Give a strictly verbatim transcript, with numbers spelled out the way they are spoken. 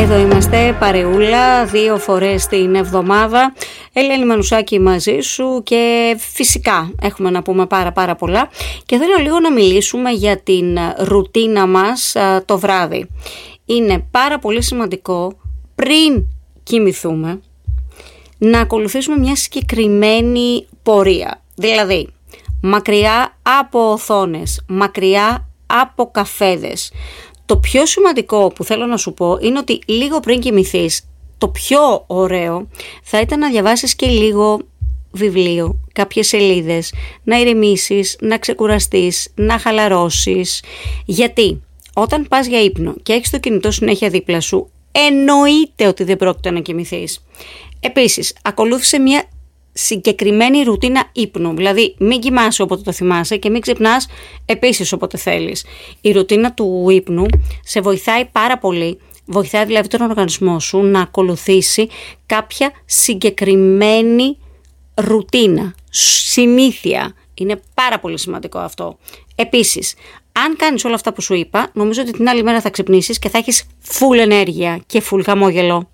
Εδώ είμαστε παρεούλα δύο φορές την εβδομάδα. Ελένη Μανουσάκη μαζί σου και φυσικά έχουμε να πούμε πάρα πάρα πολλά. Και θέλω λίγο να μιλήσουμε για την ρουτίνα μας α, το βράδυ. Είναι πάρα πολύ σημαντικό πριν κοιμηθούμε να ακολουθήσουμε μια συγκεκριμένη πορεία. Δηλαδή μακριά από οθόνες, μακριά από καφέδες. Το πιο σημαντικό που θέλω να σου πω είναι ότι λίγο πριν κοιμηθείς, το πιο ωραίο θα ήταν να διαβάσεις και λίγο βιβλίο, κάποιες σελίδες, να ηρεμήσεις, να ξεκουραστείς, να χαλαρώσεις. Γιατί όταν πας για ύπνο και έχεις το κινητό συνέχεια δίπλα σου, εννοείται ότι δεν πρόκειται να κοιμηθείς. Επίσης, ακολούθησε μια συγκεκριμένη ρουτίνα ύπνου, δηλαδή μην κοιμάσαι όποτε το θυμάσαι και μην ξυπνάς επίσης όποτε θέλεις. Η ρουτίνα του ύπνου σε βοηθάει πάρα πολύ, βοηθάει δηλαδή τον οργανισμό σου να ακολουθήσει κάποια συγκεκριμένη ρουτίνα, συνήθεια. Είναι πάρα πολύ σημαντικό αυτό. Επίσης, αν κάνεις όλα αυτά που σου είπα, νομίζω ότι την άλλη μέρα θα ξυπνήσεις και θα έχεις full ενέργεια και full χαμόγελο.